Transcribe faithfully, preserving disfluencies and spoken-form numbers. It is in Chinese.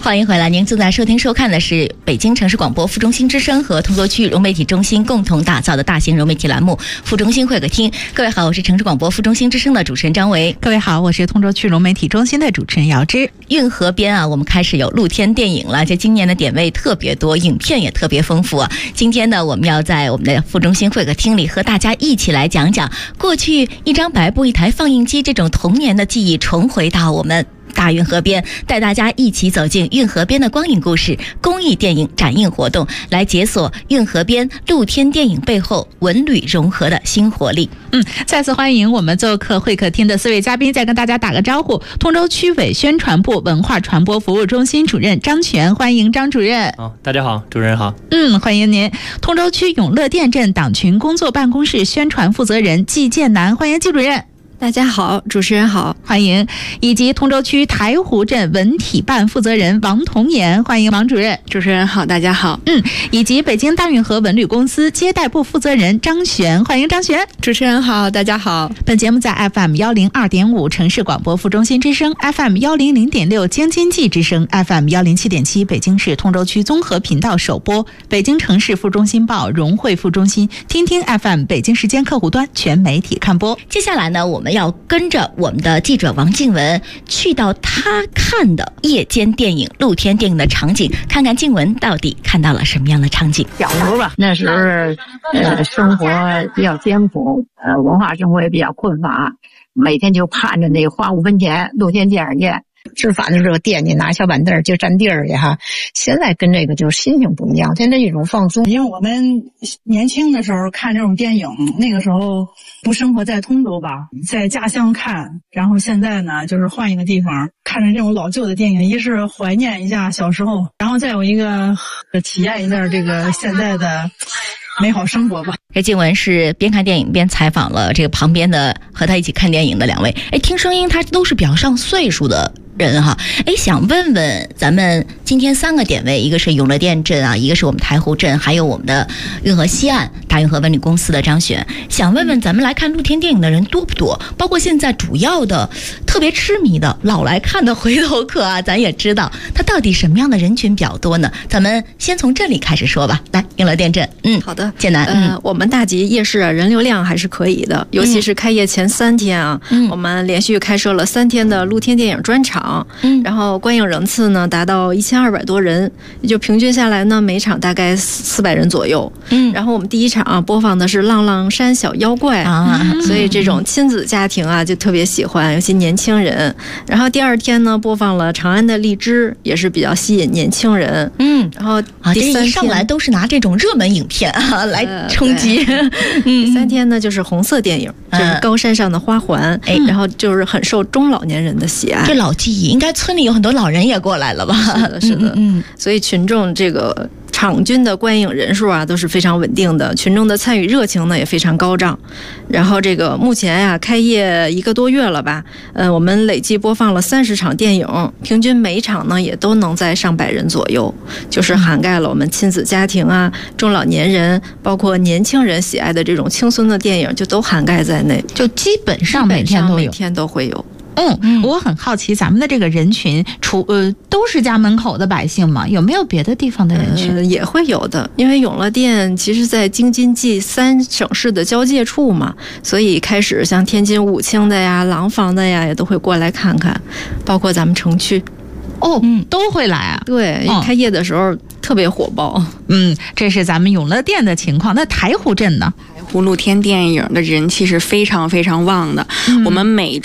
欢迎回来，您正在收听收看的是北京城市广播副中心之声和通州区融媒体中心共同打造的大型融媒体栏目副中心会客厅。各位好，我是城市广播副中心之声的主持人张维。 各位好，我是通州区融媒体中心的主持人姚芝。 运河边啊，我们开始有露天电影了，这今年的点位特别多，影片也特别丰富啊。今天呢，我们要在我们的副中心会客厅里和大家一起来讲讲过去一张白布一台放映机这种童年的记忆重回到我们大运河边，带大家一起走进运河边的光影故事公益电影展映活动，来解锁运河边露天电影背后文旅融合的新活力。 嗯，再次欢迎我们做客会客厅的四位嘉宾，再跟大家打个招呼。通州区委宣传部文化传播服务中心主任张全，欢迎张主任。 好、哦，大家好，主任好。 嗯，欢迎您。通州区永乐店镇党群工作办公室宣传负责人季建南，欢迎季主任。 大家好，主持人好， 欢迎。以及通州区台湖镇文体办负责人王彤岩，欢迎王主任。 主持人好，大家好。 嗯，以及北京大运河文旅公司接待部负责人张璇，欢迎张璇。 主持人好，大家好。 本节目在 F M 一零二点五 城市广播副中心之声， F M 一零零点六 京津冀之声， F M 一零七点七 北京市通州区综合频道首播，北京城市副中心报融汇副中心听听 F M 北京时间客户端全媒体看播。 接下来呢，我们要跟着我们的记者王静文去到他看的夜间电影露天电影的场景，看看静文到底看到了什么样的场景。 小时候吧，那时候呃生活比较艰苦，呃文化生活也比较困乏，每天就盼着那个花五分钱露天电影店吃饭的时候惦记拿小板凳就占地儿去哈。现在跟这个就心情不一样，现在一种放松。 因为我们年轻的时候看这种电影，那个时候不生活在通州吧，在家乡看，然后现在呢就是换一个地方看着这种老旧的电影，一是怀念一下小时候，然后再有一个体验一下这个现在的美好生活吧。 这静文是边看电影边采访了这个旁边的和他一起看电影的两位，哎，听声音他都是比较上岁数的人哈。哎，想问问咱们今天三个点位，一个是永乐店镇啊，一个是我们台湖镇，还有我们的运河西岸大运河文旅公司的张璇，想问问咱们来看露天电影的人多不多？包括现在主要的特别痴迷的老来看的回头客啊，咱也知道他到底什么样的人群比较多呢？咱们先从这里开始说吧。来，永乐店镇，嗯， 好的， 建南，嗯， 呃，我们大集夜市啊，人流量还是可以的，尤其是开业前三天啊，嗯，我们连续开设了三天的露天电影专场，嗯，然后观影人次呢达到一千二百多人，也就平均下来呢，每场大概四百人左右，嗯，然后我们第一场啊播放的是《浪浪山小妖怪》啊，所以这种亲子家庭啊就特别喜欢，尤其年轻人。然后第二天呢播放了《长安的荔枝》，也是比较吸引年轻人，嗯，然后第三天、 啊、这一上来都是拿这种热门影片啊来冲击。 呃、第三天呢就是红色电影，就是《高山上的花环》，哎、嗯，然后就是很受中老年人的喜爱。 这老记忆，应该村里有很多老人也过来了吧？ 是的，是的，嗯，所以群众这个场均的观影人数啊都是非常稳定的，群众的参与热情呢也非常高涨。然后这个目前呀、啊、开业一个多月了吧，呃，我们累计播放了三十场电影，平均每场呢也都能在上百人左右，就是涵盖了我们亲子家庭啊、中老年人，包括年轻人喜爱的这种轻松的电影，就都涵盖在内， 就基本上每天都有， 每天都会有。 嗯，我很好奇，咱们的这个人群，除呃都是家门口的百姓吗？有没有别的地方的人群？ 呃、也会有的，因为永乐店其实在京津冀三省市的交界处嘛，所以开始像天津武清的呀、廊坊的呀，也都会过来看看，包括咱们城区。 哦，嗯，都会来啊。 对，开业的时候特别火爆。 嗯，这是咱们永乐店的情况。那台湖镇呢？ 台湖露天电影的人气是非常非常旺的。嗯、我们每